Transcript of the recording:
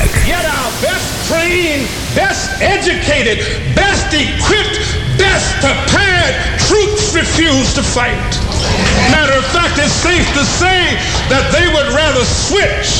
Music. Yet our best trained, best educated, best equipped, best prepared troops refuse to fight. Matter of fact, it's safe to say that they would rather switch